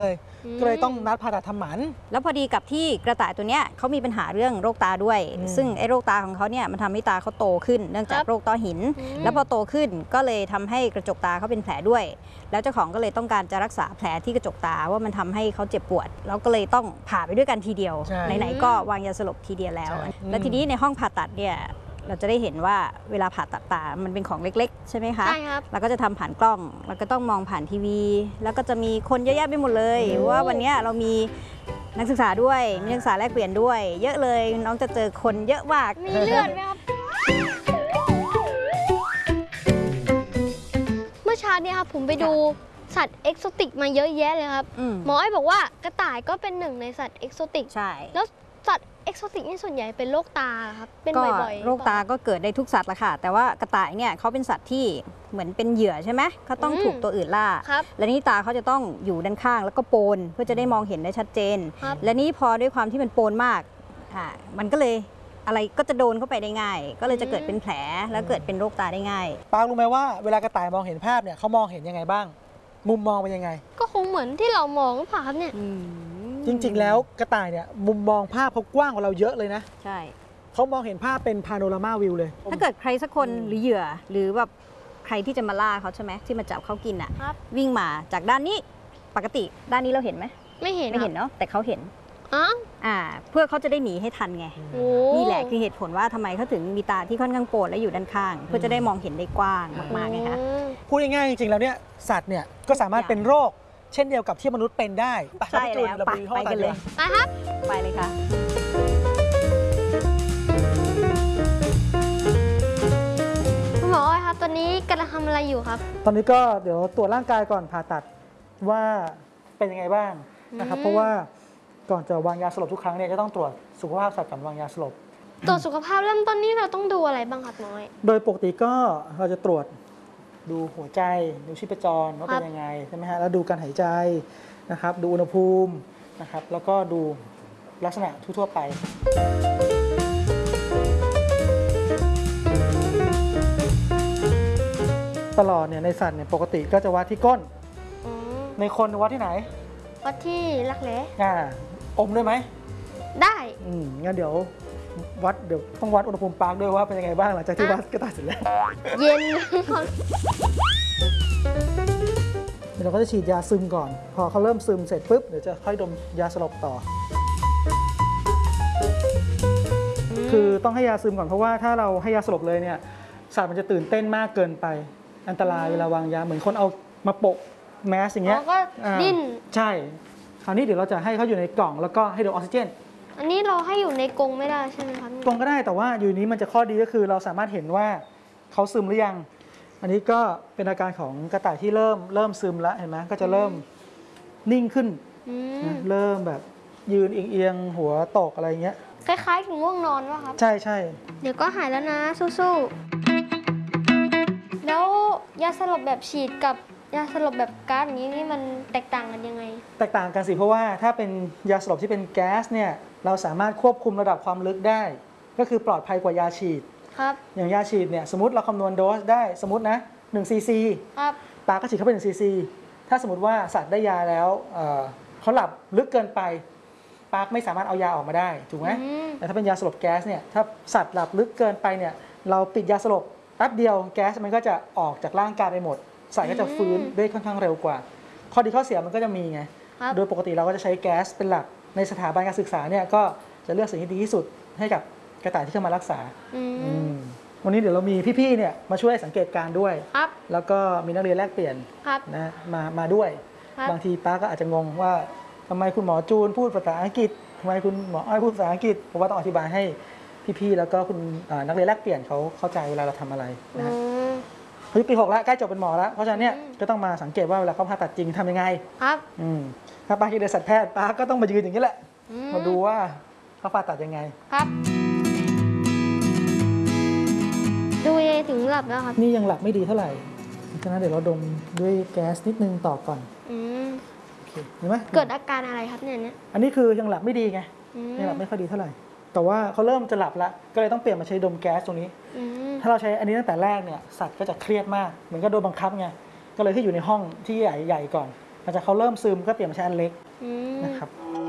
เลยก็เลยต้องนัดผ่าตัดทำหมันแล้วพอดีกับที่กระต่ายตัวเนี้ยเขามีปัญหาเรื่องโรคตาด้วยซึ่งไอ้โรคตาของเขาเนี่ยมันทำให้ตาเขาโตขึ้นเนื่องจากโรคต้อหินแล้วพอโตขึ้นก็เลยทำให้กระจกตาเขาเป็นแผลด้วยแล้วเจ้าของก็เลยต้องการจะรักษาแผลที่กระจกตาว่ามันทำให้เขาเจ็บปวดแล้วก็เลยต้องผ่าไปด้วยกันทีเดียวไหนๆก็วางยาสลบทีเดียวแล้วแล้วทีนี้ในห้องผ่าตัดเนี่ยเราจะได้เห็นว่าเวลาผ่าตัดตามันเป็นของเล็กๆใช่ไหมคะใช่ครับเราก็จะทำผ่านกล้องแล้วก็ต้องมองผ่านทีวีแล้วก็จะมีคนเยอะแยะไปหมดเลยว่าวันนี้เรามีนักศึกษาด้วยมีนักศึกษาแลกเปลี่ยนด้วยเยอะเลยน้องจะเจอคนเยอะมากมีเลือดไหมครับเมื่อเช้าเนี่ยครับผมไปดูสัตว์เอ็กโซติกมาเยอะแยะเลยครับหมอไอ้บอกว่ากระต่ายก็เป็นหนึ่งในสัตว์เอ็กโซติกใช่แล้วสัตว์เอ็กโซติกนี่ส่วนใหญ่เป็นโรคตาครับเป็นบ่อยๆโรคตาก็เกิดได้ทุกสัตว์ละค่ะแต่ว่ากระต่ายเนี่ยเขาเป็นสัตว์ที่เหมือนเป็นเหยื่อใช่ไหมเขาต้องถูกตัวอื่นล่าและนี่ตาเขาจะต้องอยู่ด้านข้างแล้วก็โปนเพื่อจะได้มองเห็นได้ชัดเจนและนี่พอด้วยความที่มันโปนมากมันก็เลยอะไรก็จะโดนเข้าไปได้ง่ายก็เลยจะเกิดเป็นแผลแล้วเกิดเป็นโรคตาได้ง่ายปางรู้ไหมว่าเวลากระต่ายมองเห็นภาพเนี่ยเขามองเห็นยังไงบ้างมุมมองเป็นยังไงก็คงเหมือนที่เรามองหรือเปล่าครับเนี่ยจริงๆแล้วกระต่ายเนี่ยมุมมองภาพเขากว้างกว่าเราเยอะเลยนะใช่เขามองเห็นภาพเป็นพาโนรามาวิวเลยถ้าเกิดใครสักคนหรือเหยื่อหรือแบบใครที่จะมาล่าเขาใช่ไหมที่มาจับเขากินวิ่งมาจากด้านนี้ปกติด้านนี้เราเห็นไหมไม่เห็นเนาะแต่เขาเห็นเพื่อเขาจะได้หนีให้ทันไงนี่แหละคือเหตุผลว่าทำไมเขาถึงมีตาที่ค่อนข้างโปร่งและอยู่ด้านข้างเพื่อจะได้มองเห็นได้กว้างมากๆไงคะพูดง่ายๆจริงๆแล้วเนี่ยสัตว์เนี่ยก็สามารถเป็นโรคเช่นเดียวกับที่มนุษย์เป็นได้ใช่แล้วไปกันเลยนะครับไปเลยค่ะคุณหมอครับตอนนี้กำลังทำอะไรอยู่ครับตอนนี้ก็เดี๋ยวตรวจร่างกายก่อนผ่าตัดว่าเป็นยังไงบ้างนะครับเพราะว่าก่อนจะวางยาสลบทุกครั้งเนี่ยจะต้องตรวจสุขภาพสัตว์ก่อนวางยาสลบตรวจสุขภาพเริ่มต้นนี้เราต้องดูอะไรบ้างครับน้อยโดยปกติก็เราจะตรวจดูหัวใจดูชีพจรว่าเป็นยังไงใช่ไหมฮะแล้วดูการหายใจนะครับดูอุณหภูมินะครับแล้วก็ดูลักษณะทั่วๆไปตลอดเนี่ยในสัตว์เนี่ยปกติก็จะวัดที่ก้นในคนวัดที่ไหนวัดที่รักแร้อมได้ไหมได้งั้นเดี๋ยวต้องวัดอุณหภูมิปากด้วยว่าเป็นยังไงบ้างหลังจากที่วัดกระต่ายเสร็จแล้วเย็นเดี๋ยวเราก็จะฉีดยาซึมก่อนพอเขาเริ่มซึมเสร็จปุ๊บเดี๋ยวจะค่อยดมยาสลบต่อคือต้องให้ยาซึมก่อนเพราะว่าถ้าเราให้ยาสลบเลยเนี่ยสัตว์มันจะตื่นเต้นมากเกินไปอันตรายเวลาวางยาเหมือนคนเอามาโปะแมสอย่างเงี้ยก็ดิ้นใช่คราวนี้เดี๋ยวเราจะให้เขาอยู่ในกล่องแล้วก็ให้ดมออกซิเจนอันนี้เราให้อยู่ในกรงไม่ได้ใช่ไหมครับกรงก็ได้แต่ว่าอยู่นี้มันจะข้อดีก็คือเราสามารถเห็นว่าเขาซึมหรือยังอันนี้ก็เป็นอาการของกระต่ายที่เริ่มซึมแล้วเห็นไหมก็จะเริ่มนิ่งขึ้นเริ่มแบบยืนเอียงหัวตกอะไรเงี้ยคล้ายๆถึงง่วงนอนวะครับใช่เดี๋ยวก็หายแล้วนะสู้ๆแล้วยาสลบแบบฉีดกับยาสลบแบบก๊าซอย่างนี้นี่มันแตกต่างกันยังไงแตกต่างกันสิเพราะว่าถ้าเป็นยาสลบที่เป็นแก๊สเนี่ยเราสามารถควบคุมระดับความลึกได้ก็คือปลอดภัยกว่ายาฉีดครับอย่างยาฉีดเนี่ยสมมติเราคำนวณโดสได้สมมตินะ1 ซีซีปลาก็ฉีดเข้าไป1 ซีซีถ้าสมมติว่าสัตว์ได้ยาแล้วเขาหลับลึกเกินไปปลาไม่สามารถเอายาออกมาได้ถูกไหมแต่ถ้าเป็นยาสลบแก๊สเนี่ยถ้าสัตว์หลับลึกเกินไปเนี่ยเราปิดยาสลบแป๊บเดียวแก๊สมันก็จะออกจากร่างกายไปหมดสัตว์ก็จะฟื้นได้ค่อนข้างเร็วกว่าข้อดีข้อเสียมันก็จะมีไงโดยปกติเราก็จะใช้แก๊สเป็นหลักในสถาบันการศึกษาเนี่ยก็จะเลือกสิ่งที่ดีที่สุดให้กับกระต่ายที่เข้ามารักษาวันนี้เดี๋ยวเรามีพี่ๆเนี่ยมาช่วยสังเกตการด้วยแล้วก็มีนักเรียนแลกเปลี่ยนนะมาด้วยบางทีป้าก็อาจจะงงว่าทำไมคุณหมอจูนพูดภาษาอังกฤษทำไมคุณหมออ้อยพูดภาษาอังกฤษผมว่าต้องอธิบายให้พี่ๆแล้วก็คุณนักเรียนแลกเปลี่ยนเขาเข้าใจเวลาเราทำอะไรนะเขาอยู่ปี 6แล้วใกล้จบเป็นหมอแล้วเพราะฉะนั้นเนี่ยก็ต้องมาสังเกตว่าเวลาเขาผ่าตัดจริงทำยังไงถ้าป้าคิดในสัตวแพทย์ป้าก็ต้องมายืนอย่างนี้แหละมาดูว่าเขาผ่าตัดยังไงครับดูยังไงถึงหลับแล้วครับนี่ยังหลับไม่ดีเท่าไหร่ฉะนั้นเดี๋ยวเราดมด้วยแก๊สนิดนึงต่อก่อนโอเคเห็นไหมเกิดอาการอะไรครับเนี่ยอันนี้คือยังหลับไม่ดีไงยังหลับไม่ค่อยดีเท่าไหร่แต่ว่าเขาเริ่มจะหลับแล้วก็เลยต้องเปลี่ยนมาใช้ดมแก๊สตรงนี้ถ้าเราใช้อันนี้ตั้งแต่แรกเนี่ยสัตว์ก็จะเครียดมากเหมือนก็โดนบังคับไงก็เลยให้อยู่ในห้องที่ใหญ่ก่อนหลังจากเขาเริ่มซึมก็เปลี่ยนมาใช้อันเล็กนะครับ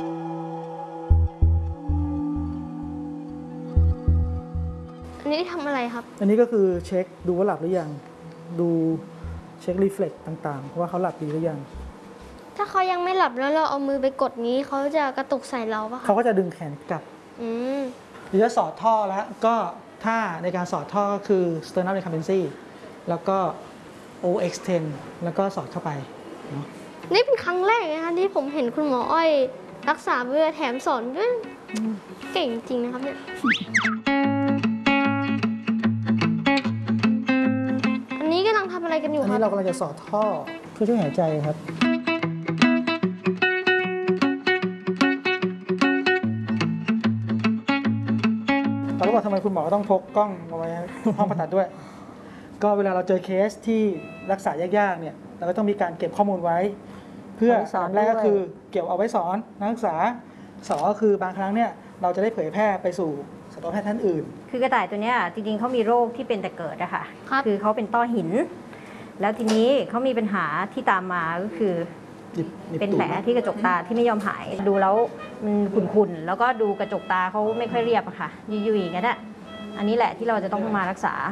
อันนี้ทำอะไรครับอันนี้ก็คือเช็คดูว่าหลับหรือยังดูเช็ครีเฟล็กต่างๆว่าเขาหลับดีหรือยังถ้าเขายังไม่หลับแล้วเราเอามือไปกดนี้เขาจะกระตุกใส่เราปะเขาก็จะดึงแขนกลับหรือจะสอดท่อแล้วก็ถ้าในการสอดท่อก็คือ sternum recumbency แล้วก็ O-extend แล้วก็สอดเข้าไปเนาะนี่เป็นครั้งแรกนะคะที่ผมเห็นคุณหมออ้อยรักษาเบื่อแถมสอนด้วยเก่งจริงนะครับเนี่ยอันนี้กำลังทำอะไรกันอยู่ครับอันนี้เรากำลังจะสอดท่อเพื่อช่วยหายใจครับแล้วบอกทำไมคุณหมอต้องพกกล้องมาไว้ห้องผ่าตัดด้วยก็เวลาเราเจอเคสที่รักษายากๆเนี่ยเราก็ต้องมีการเก็บข้อมูลไว้เพื่ออันแรกก็คือเก็บเอาไว้สอนนักศึกษา2ก็คือบางครั้งเนี่ยเราจะได้เผยแพร่ไปสู่สัตวแพทย์ท่านอื่นคือกระต่ายตัวเนี้ยจริงๆเขามีโรคที่เป็นแต่เกิดอะค่ะคือเขาเป็นต้อหินแล้วทีนี้เขามีปัญหาที่ตามมาก็คือเป็นแผลที่กระจกตาที่ไม่ยอมหายดูแล้วมันขุ่นๆแล้วก็ดูกระจกตาเขาไม่ค่อยเรียบอะค่ะยุ่ยๆอย่างนั้นอันนี้แหละที่เราจะต้องมารักษา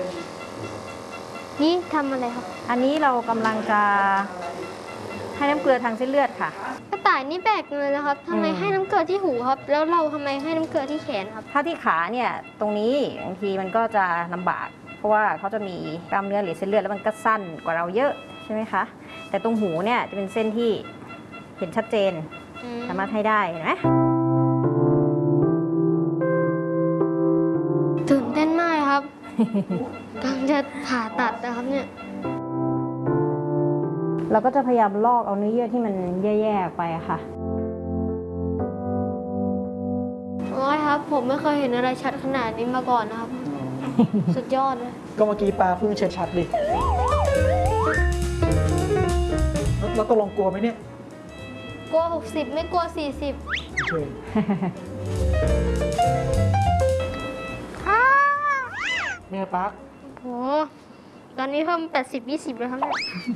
นี่ทำอะไรครับอันนี้เรากำลังจะให้น้ำเกลือทางเส้นเลือดค่ะกระต่ายนี่แปลกเลยนะครับทำไมให้น้ำเกลือที่หูครับแล้วเราทำไมให้น้ำเกลือที่แขนครับถ้าที่ขาเนี่ยตรงนี้บางทีมันก็จะลำบากเพราะว่าเขาจะมีกล้ามเนื้อหรือเส้นเลือดแล้วมันก็สั้นกว่าเราเยอะใช่ไหมคะแต่ตรงหูเนี่ยจะเป็นเส้นที่เห็นชัดเจนสามารถให้ได้เห็นไหมตื่นเต้นมากครับกำลังจะผ่าตัดนะครับเนี่ยเราก็จะพยายามลอกเอาเนื้อเยื่อที่มันแย่ๆไปค่ะโอ้ยครับผมไม่เคยเห็นอะไรชัดขนาดนี้มาก่อนนะครับสุดยอดเลยก็เมื่อกี้ปลาเพิ่งเช็ดชัดดิเราตกลงกลัวไหมเนี่ยกลัว60ไม่กลัว40โอเคเมียปักโหตอนนี้เพิ่ม80-20แล้วครับเนี่ย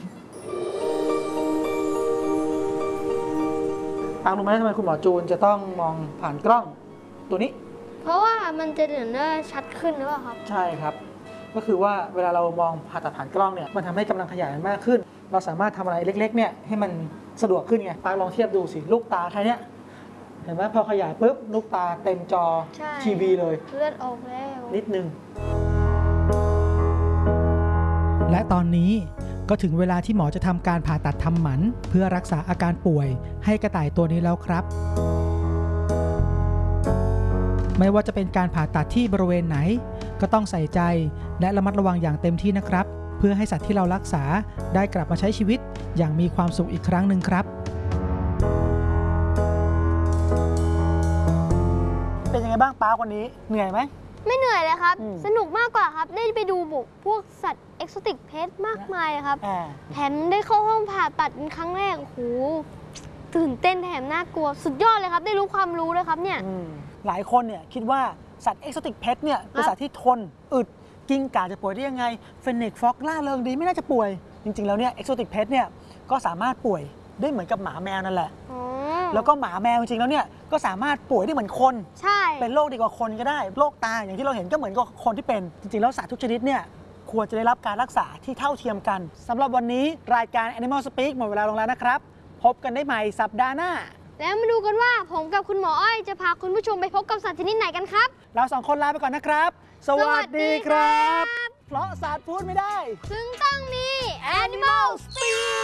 ปักรู้ไหมทำไมคุณหมอจูนจะต้องมองผ่านกล้องตัวนี้เพราะว่ามันจะเห็นได้ชัดขึ้นหรือเปล่าครับใช่ครับก็คือว่าเวลาเรามองผ่าตัดผ่านกล้องเนี่ยมันทำให้กำลังขยายมันมากขึ้นเราสามารถทำอะไรเล็กๆเนี่ยให้มันสะดวกขึ้นไงปักลองเทียบดูสิลูกตาแค่นี้เห็นไหมพอขยายปุ๊บลูกตาเต็มจอทีวีเลยเลือดออกแล้วนิดนึงและตอนนี้ก็ถึงเวลาที่หมอจะทำการผ่าตัดทำหมันเพื่อรักษาอาการป่วยให้กระต่ายตัวนี้แล้วครับไม่ว่าจะเป็นการผ่าตัดที่บริเวณไหนก็ต้องใส่ใจและระมัดระวังอย่างเต็มที่นะครับเพื่อให้สัตว์ที่เรารักษาได้กลับมาใช้ชีวิตอย่างมีความสุขอีกครั้งหนึ่งครับเป็นยังไงบ้างป้าคนนี้เหนื่อยไหมไม่เหนื่อยเลยครับสนุกมากกว่าครับได้ไปดูพวกสัตว์เอ็กโซติกเพทมากมายครับแถมได้เข้าห้องผ่าตัดเป็นครั้งแรกโอ้โหตื่นเต้นแถมน่ากลัวสุดยอดเลยครับได้รู้ความรู้เลยครับเนี่ยหลายคนเนี่ยคิดว่าสัตว์เอ็กโซติกเพทเนี่ยเป็นสัตว์ที่ทนอึดกิ้งก่าจะป่วยได้ยังไงเฟนเน็กฟ็อกล่าเริงดีไม่น่าจะป่วยจริงๆแล้วเนี่ยเอ็กโซติกเพทเนี่ยก็สามารถป่วยได้เหมือนกับหมาแมวนั่นแหละแล้วก็หมาแมวจริงๆแล้วเนี่ยก็สามารถป่วยได้เหมือนคนใช่เป็นโรคดีกว่าคนก็ได้โรคตาอย่างที่เราเห็นก็เหมือนกับคนที่เป็นจริงๆแล้วสัตว์ทุกชนิดเนี่ยควรจะได้รับการรักษาที่เท่าเทียมกันสำหรับวันนี้รายการ Animal Speak หมดเวลาลงแล้วนะครับพบกันได้ใหม่สัปดาห์หน้าแล้วมาดูกันว่าผมกับคุณหมออ้อยจะพาคุณผู้ชมไปพบกับสัตว์ชนิดไหนกันครับเรา2คนลาไปก่อนนะครับสวัสดีครับเพราะสัตว์พูดไม่ได้จึงต้องมี Animal Speak